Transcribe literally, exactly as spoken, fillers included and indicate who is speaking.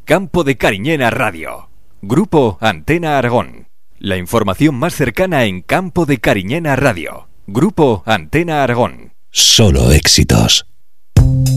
Speaker 1: Campo de Cariñena Radio. Grupo Antena Aragón. La información más cercana en Campo de Cariñena Radio. Grupo Antena Aragón.
Speaker 2: Solo éxitos.